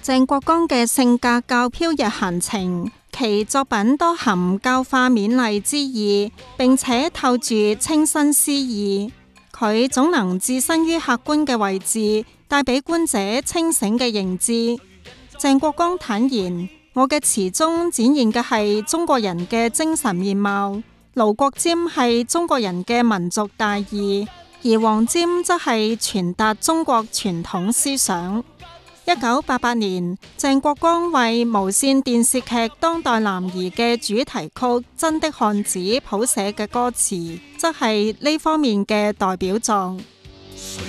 鄭國江嘅性格較飄逸閒情，其作品多含教化勉勵之意，並且透住清新詩意。佢總能置身於客觀嘅位置，帶俾觀者清醒嘅認知。鄭國江坦言：我嘅詞中展現嘅係中國人嘅精神面貌，盧國沾係中國人嘅民族大義，而黃霑則係傳達中國傳統思想。1988年，鄭國江為無線電視劇《當代男兒》嘅主題曲《真的漢子》譜寫嘅歌詞，則係呢方面嘅代表作。